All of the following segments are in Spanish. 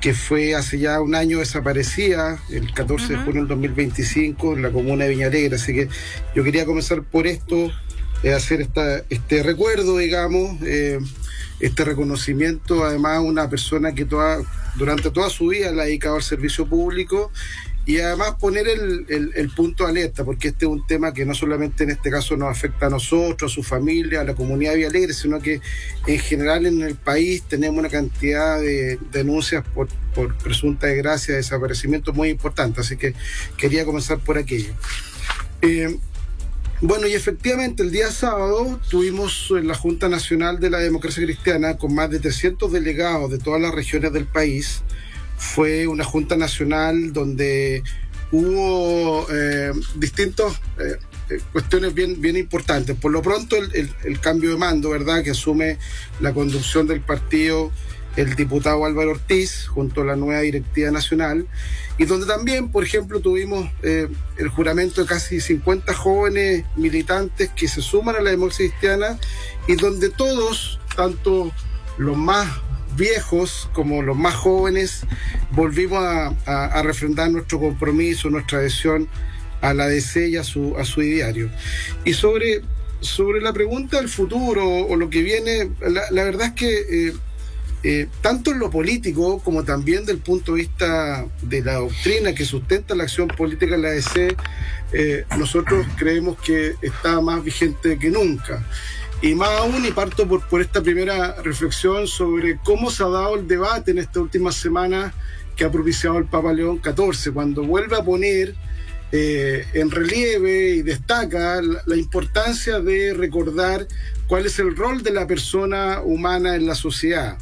que fue hace ya un año desaparecida, el 14 de junio del 2025, en la comuna de Viña Alegre. Así que yo quería comenzar por esto, hacer este recuerdo, digamos, este reconocimiento, además, a una persona que durante toda su vida la ha dedicado al servicio público, y además poner el punto de alerta, porque este es un tema que no solamente en este caso nos afecta a nosotros, a su familia, a la comunidad de Villa Alegre, sino que en general en el país tenemos una cantidad de denuncias por presunta desgracia, desaparecimiento muy importante. Así que quería comenzar por aquello. Bueno, y efectivamente el día sábado tuvimos en la Junta Nacional de la Democracia Cristiana, con más de 300 delegados de todas las regiones del país. Fue una Junta Nacional donde hubo distintas cuestiones bien importantes. Por lo pronto el cambio de mando, ¿verdad?, que asume la conducción del partido el diputado Álvaro Ortiz junto a la nueva directiva nacional, y donde también, por ejemplo, tuvimos el juramento de casi 50 jóvenes militantes que se suman a la democracia cristiana, y donde todos, tanto los más viejos como los más jóvenes, volvimos a refrendar nuestro compromiso, nuestra adhesión a la DC y a su ideario. Y sobre la pregunta del futuro o lo que viene, la verdad es que tanto en lo político como también del punto de vista de la doctrina que sustenta la acción política en la DC, nosotros creemos que está más vigente que nunca. Y más aún, y parto por esta primera reflexión sobre cómo se ha dado el debate en estas últimas semanas que ha propiciado el Papa León XIV, cuando vuelve a poner en relieve y destaca la importancia de recordar cuál es el rol de la persona humana en la sociedad.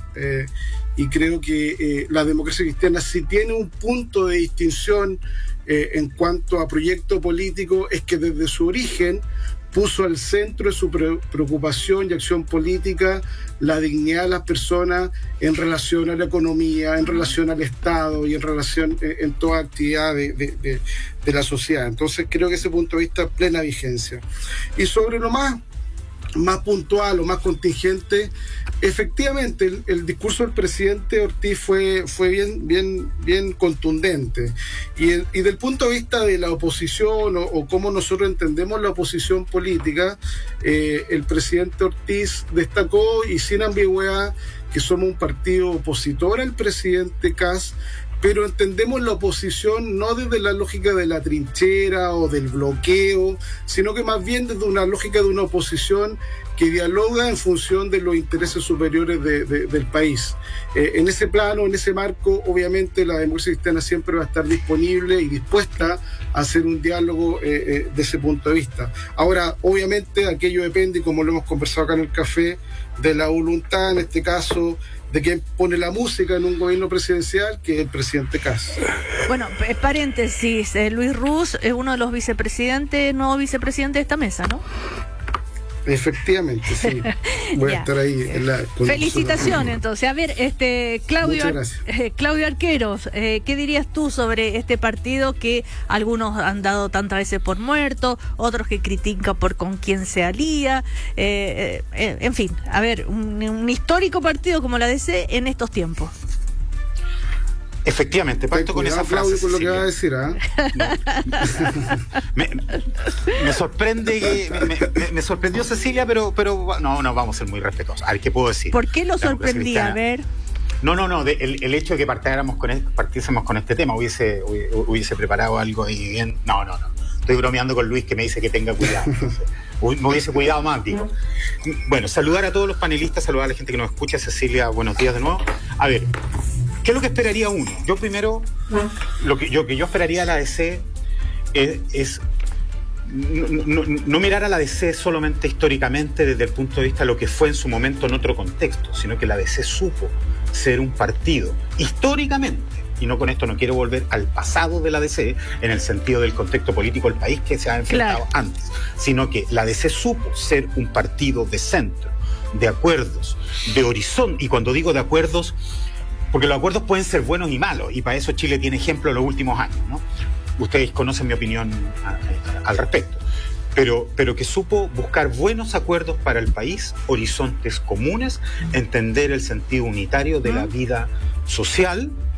Y creo que la democracia cristiana, si tiene un punto de distinción en cuanto a proyecto político, es que desde su origen puso al centro de su preocupación y acción política la dignidad de las personas en relación a la economía, en relación al Estado y en relación en toda actividad de la sociedad. Entonces creo que ese punto de vista plena vigencia. Y sobre lo más puntual o más contingente, efectivamente el discurso del presidente Ortiz fue bien contundente, y del punto de vista de la oposición o cómo nosotros entendemos la oposición política, el presidente Ortiz destacó, y sin ambigüedad, que somos un partido opositor al presidente Kast, pero entendemos la oposición no desde la lógica de la trinchera o del bloqueo, sino que más bien desde una lógica de una oposición que dialoga en función de los intereses superiores del país. En ese plano, en ese marco, obviamente la democracia cristiana siempre va a estar disponible y dispuesta a hacer un diálogo de ese punto de vista. Ahora, obviamente, aquello depende, como lo hemos conversado acá en el café, de la voluntad, en este caso, de quien pone la música en un gobierno presidencial, que es el presidente Kast. Bueno, paréntesis, Luis Ruz es uno de los nuevo vicepresidente de esta mesa, ¿no? Efectivamente, sí. Voy a estar ahí en la conducción. Felicitaciones, entonces. A ver, Claudio Arqueros, ¿qué dirías tú sobre este partido que algunos han dado tantas veces por muerto, otros que critican por con quién se alía? En fin, a ver, un histórico partido como la DC en estos tiempos. Efectivamente, parto con esa frase. Claudio, con lo que va a decir, me sorprende que me sorprendió Cecilia, pero no, vamos a ser muy respetuosos. A ver, ¿qué puedo decir? ¿Por qué lo sorprendía? A ver. No, el hecho de que partiésemos con este tema, hubiese preparado algo ahí bien. No. Estoy bromeando con Luis, que me dice que tenga cuidado. Entonces, me hubiese cuidado más, digo. Bueno, saludar a todos los panelistas, saludar a la gente que nos escucha. Cecilia, buenos días de nuevo. A ver, ¿qué es lo que esperaría uno? Yo primero, lo que yo esperaría a la DC es no mirar a la DC solamente históricamente desde el punto de vista de lo que fue en su momento en otro contexto, sino que la DC supo ser un partido históricamente, y no con esto no quiero volver al pasado de la DC en el sentido del contexto político del país que se ha enfrentado antes, sino que la DC supo ser un partido de centro, de acuerdos, de horizonte, y cuando digo de acuerdos, porque los acuerdos pueden ser buenos y malos, y para eso Chile tiene ejemplo en los últimos años, ¿no? Ustedes conocen mi opinión al respecto, pero que supo buscar buenos acuerdos para el país, horizontes comunes, entender el sentido unitario de la vida social